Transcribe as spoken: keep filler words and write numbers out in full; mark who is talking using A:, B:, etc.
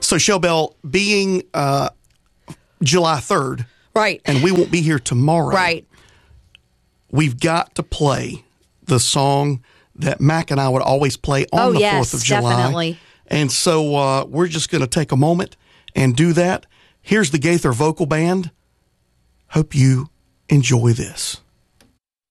A: So, Showbell, being uh, July third,
B: right,
A: and we won't be here tomorrow,
B: right,
A: we've got to play the song that Mac and I would always play on
B: oh,
A: the
B: yes,
A: fourth of July.
B: Definitely.
A: And so uh, we're just going to take a moment and do that. Here's the Gaither Vocal Band. Hope you enjoy this.